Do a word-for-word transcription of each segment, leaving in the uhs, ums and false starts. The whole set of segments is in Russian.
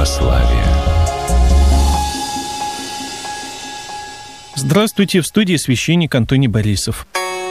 православия. Здравствуйте, в студии священник Антоний Борисов.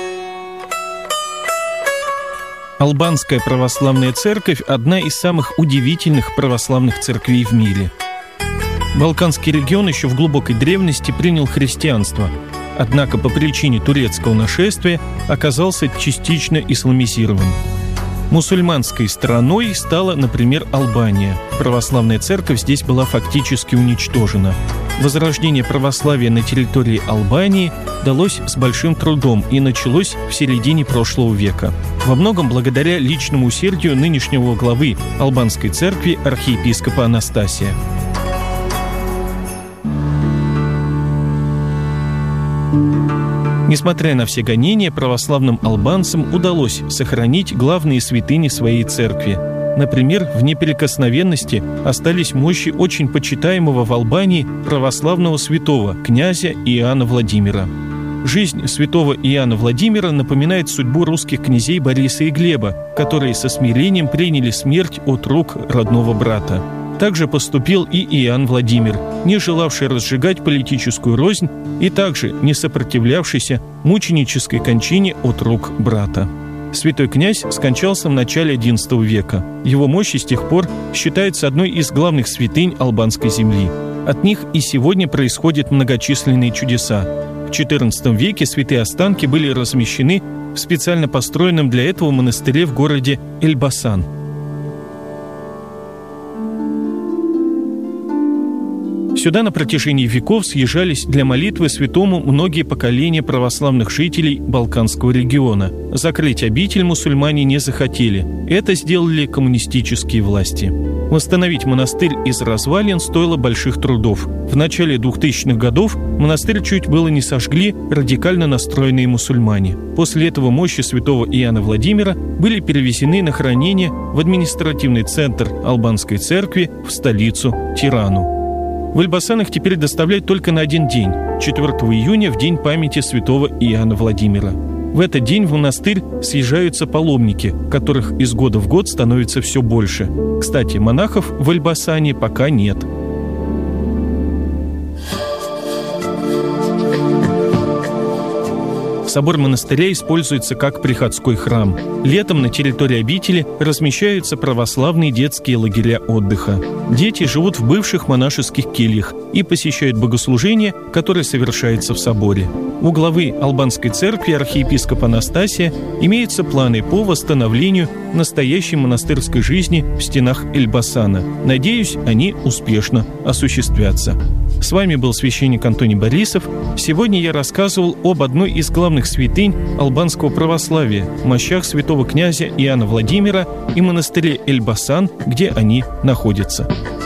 Албанская православная церковь – одна из самых удивительных православных церквей в мире. Балканский регион еще в глубокой древности принял христианство, однако по причине турецкого нашествия оказался частично исламизирован. Мусульманской страной стала, например, Албания. Православная церковь здесь была фактически уничтожена. Возрождение православия на территории Албании далось с большим трудом и началось в середине прошлого века. Во многом благодаря личному усердию нынешнего главы албанской церкви архиепископа Анастасия. Несмотря на все гонения, православным албанцам удалось сохранить главные святыни своей церкви. Например, в неприкосновенности остались мощи очень почитаемого в Албании православного святого, князя Иоанна Владимира. Жизнь святого Иоанна Владимира напоминает судьбу русских князей Бориса и Глеба, которые со смирением приняли смерть от рук родного брата. Также поступил и Иоанн Владимир, не желавший разжигать политическую рознь и также не сопротивлявшийся мученической кончине от рук брата. Святой князь скончался в начале одиннадцатого века. Его мощи с тех пор считаются одной из главных святынь албанской земли. От них и сегодня происходят многочисленные чудеса. В четырнадцатом веке святые останки были размещены в специально построенном для этого монастыре в городе Эльбасан. Сюда на протяжении веков съезжались для молитвы святому многие поколения православных жителей Балканского региона. Закрыть обитель мусульмане не захотели. Это сделали коммунистические власти. Восстановить монастырь из развалин стоило больших трудов. В начале двухтысячных годов монастырь чуть было не сожгли радикально настроенные мусульмане. После этого мощи святого Иоанна Владимира были перевезены на хранение в административный центр албанской церкви в столицу Тирану. В Эльбасан их теперь доставляют только на один день, четвёртого июня, в день памяти святого Иоанна Владимира. В этот день в монастырь съезжаются паломники, которых из года в год становится все больше. Кстати, монахов в Эльбасане пока нет. Собор монастыря используется как приходской храм. Летом на территории обители размещаются православные детские лагеря отдыха. Дети живут в бывших монашеских кельях и посещают богослужения, которые совершаются в соборе. У главы албанской церкви архиепископа Анастасия имеются планы по восстановлению настоящей монастырской жизни в стенах Эльбасана. Надеюсь, они успешно осуществятся. С вами был священник Антоний Борисов. Сегодня я рассказывал об одной из главных святынь албанского православия – мощах святого князя Иоанна Владимира и монастыре Эльбасан, где они находятся.